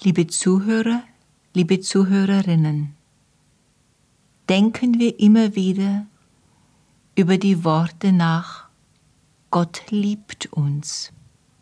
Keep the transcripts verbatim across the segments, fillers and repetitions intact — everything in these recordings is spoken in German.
Liebe Zuhörer, liebe Zuhörerinnen, denken wir immer wieder über die Worte nach: Gott liebt uns.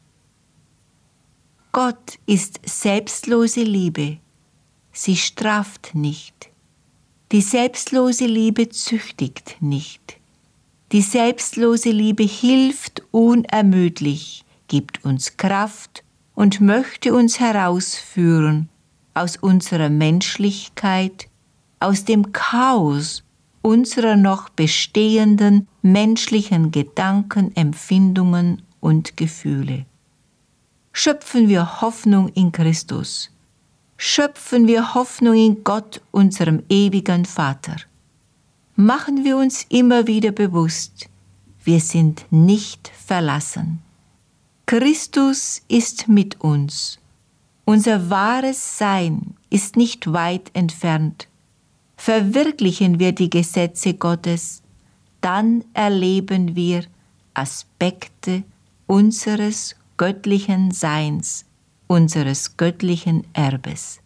Gott ist selbstlose Liebe, sie straft nicht. Die selbstlose Liebe züchtigt nicht. Die selbstlose Liebe hilft unermüdlich, gibt uns Kraft und möchte uns herausführen aus unserer Menschlichkeit, aus dem Chaos unserer noch bestehenden menschlichen Gedanken, Empfindungen und Gefühle. Schöpfen wir Hoffnung in Christus. Schöpfen wir Hoffnung in Gott, unserem ewigen Vater. Machen wir uns immer wieder bewusst, wir sind nicht verlassen. Christus ist mit uns. Unser wahres Sein ist nicht weit entfernt. Verwirklichen wir die Gesetze Gottes, dann erleben wir Aspekte unseres göttlichen Seins, unseres göttlichen Erbes.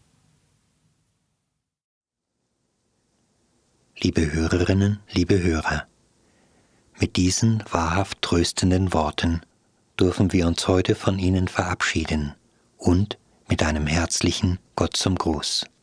Liebe Hörerinnen, liebe Hörer, mit diesen wahrhaft tröstenden Worten dürfen wir uns heute von Ihnen verabschieden und mit einem herzlichen Gott zum Gruß.